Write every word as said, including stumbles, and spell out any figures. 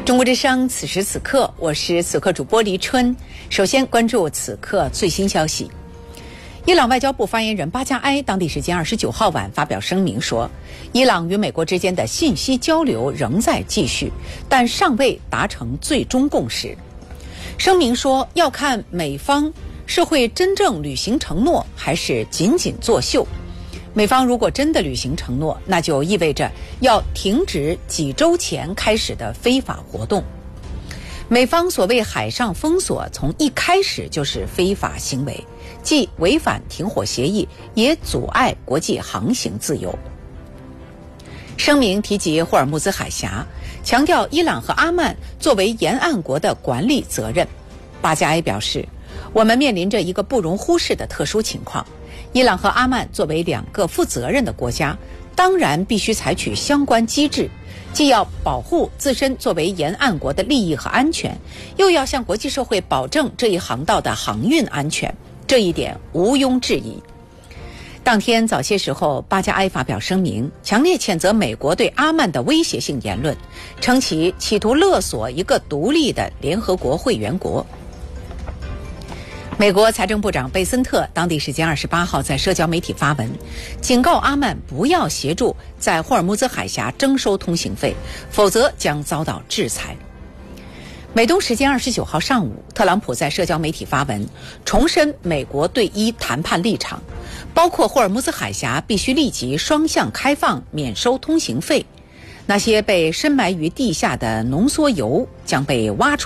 中国之声，此时此刻，我是此刻主播黎春。首先关注此刻最新消息。伊朗外交部发言人巴加埃当地时间二十九号晚发表声明说，伊朗与美国之间的信息交流仍在继续，但尚未达成最终共识。声明说，要看美方是会真正履行承诺，还是仅仅作秀。美方如果真的履行承诺，那就意味着要停止几周前开始的非法活动。美方所谓海上封锁从一开始就是非法行为，既违反停火协议，也阻碍国际航行自由。声明提及霍尔木兹海峡，强调伊朗和阿曼作为沿岸国的管理责任。巴加埃表示，我们面临着一个不容忽视的特殊情况，伊朗和阿曼作为两个负责任的国家，当然必须采取相关机制，既要保护自身作为沿岸国的利益和安全，又要向国际社会保证这一航道的航运安全，这一点毋庸置疑。当天早些时候，巴加埃发表声明，强烈谴责美国对阿曼的威胁性言论，称其企图勒索一个独立的联合国会员国。美国财政部长贝森特当地时间二十八号在社交媒体发文，警告阿曼不要协助在霍尔木兹海峡征收通行费，否则将遭到制裁。美东时间二十九号上午，特朗普在社交媒体发文，重申美国对伊谈判立场，包括霍尔木兹海峡必须立即双向开放，免收通行费。那些被深埋于地下的浓缩铀将被挖出